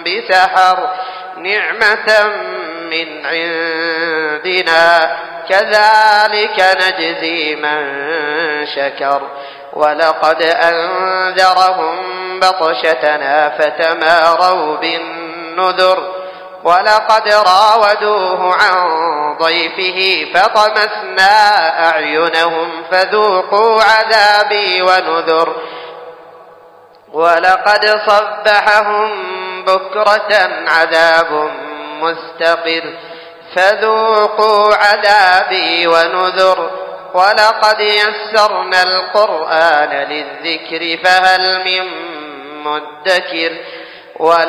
بسحر نعمة من عندنا كذلك نجزي من شكر ولقد أنذرهم بطشتنا فتماروا بالنذر ولقد راودوه عن ضيفه فطمسنا أعينهم فذوقوا عذابي ونذر ولقد صبحهم بكرة عذاب مستقر فذوقوا عذابي ونذر ولقد يسرنا القرآن للذكر فهل من مدكر